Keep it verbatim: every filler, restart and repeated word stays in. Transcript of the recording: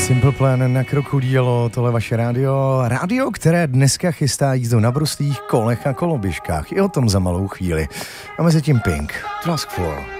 Simple Plan na Krokodýlo, tohle vaše rádio. Rádio, které dneska chystá jízdu na bruslích, kolech a koloběžkách. I o tom za malou chvíli. A mezi tím Pink, Task Force.